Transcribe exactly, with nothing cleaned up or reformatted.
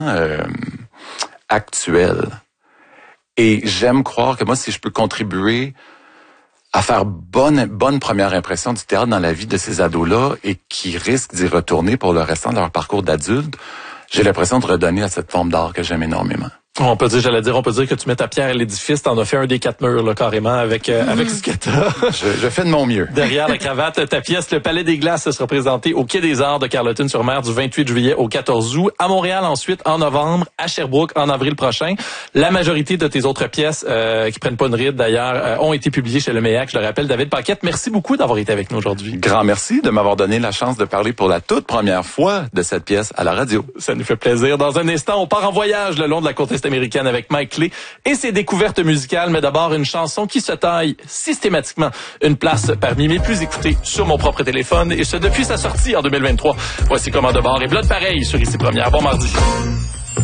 euh, actuel. Et j'aime croire que moi, si je peux contribuer à faire bonne bonne première impression du théâtre dans la vie de ces ados-là et qui risquent d'y retourner pour le restant de leur parcours d'adulte, j'ai l'impression de redonner à cette forme d'art que j'aime énormément. On peut dire, j'allais dire, on peut dire que tu mets ta pierre à l'édifice, t'en as fait un des quatre murs, là, carrément, avec, euh, avec ce que t'as. Je, je fais de mon mieux. Derrière la cravate, ta pièce, le Palais des Glaces, sera présentée au Quai des Arts de Carleton-sur-Mer du vingt-huit juillet au quatorze août, à Montréal ensuite, en novembre, à Sherbrooke en avril prochain. La majorité de tes autres pièces, euh, qui prennent pas une ride d'ailleurs, euh, ont été publiées chez le MEAC. Je le rappelle, David Paquette, merci beaucoup d'avoir été avec nous aujourd'hui. Grand merci de m'avoir donné la chance de parler pour la toute première fois de cette pièce à la radio. Ça nous fait plaisir. Dans un instant, on part en voyage le long de la côte est américaine avec Mike Clé et ses découvertes musicales, mais d'abord une chanson qui se taille systématiquement une place parmi mes plus écoutées sur mon propre téléphone, et ce depuis sa sortie en deux mille vingt-trois. Voici Comment de bord et Blood pareil sur Ici Première. Bon mardi.